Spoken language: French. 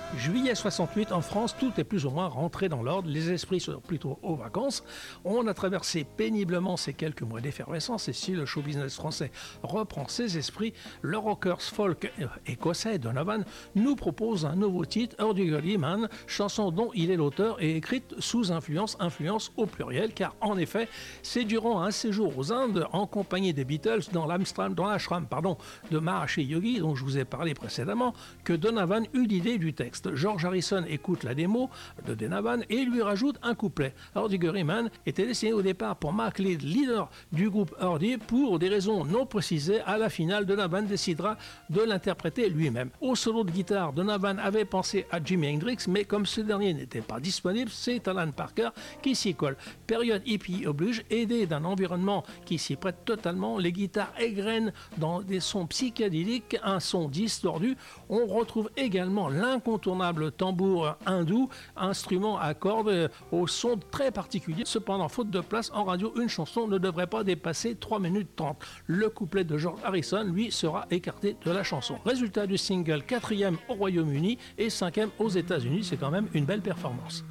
Juillet 68, en France, tout est plus ou moins rentré dans l'ordre, les esprits sont plutôt aux vacances. On a traversé péniblement ces quelques mois d'effervescence et si le show business français reprend ses esprits, le rockers folk écossais Donovan nous propose un nouveau titre, Hurdy-Gurdy Man, chanson dont il est l'auteur et écrite sous influence au pluriel, car en effet, c'est durant un séjour aux Indes, en compagnie des Beatles, dans l'ashram de Maharishi Yogi, dont je vous ai parlé précédemment, que Donovan eut l'idée du texte. George Harrison écoute la démo de Donovan et lui rajoute un couplet. Hurdy-Gurdy Man était destiné au départ pour Mark Lead, leader du groupe Hurdy. Pour des raisons non précisées, à la finale, Donovan décidera de l'interpréter lui-même. Au solo de guitare, Donovan avait pensé à Jimi Hendrix, mais comme ce dernier n'était pas disponible, c'est Alan Parker qui s'y colle. Période hippie oblige, aidé d'un environnement qui s'y prête totalement, les guitares égrènent dans des sons psychédéliques, un son distordu. On retrouve également l'incontournable tambour hindou, instrument à cordes au son très particulier. Cependant, faute de place en radio, une chanson ne devrait pas dépasser 3 minutes 30. Le couplet de George Harrison, lui, sera écarté de la chanson. Résultat du single, 4e au Royaume-Uni et 5e aux États-Unis, c'est quand même une belle performance.